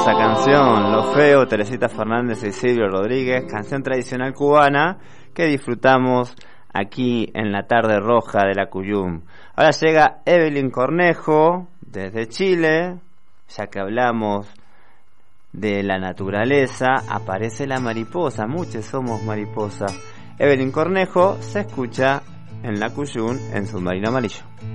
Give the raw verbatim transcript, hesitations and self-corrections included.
hermosa canción, Lo Feo, Teresita Fernández y Silvio Rodríguez, canción tradicional cubana que disfrutamos aquí en la tarde roja de la Cuyum. Ahora llega Evelyn Cornejo desde Chile, ya que hablamos de la naturaleza, aparece la mariposa, muchos somos mariposas. Evelyn Cornejo se escucha en la Cuyum en Submarino Amarillo.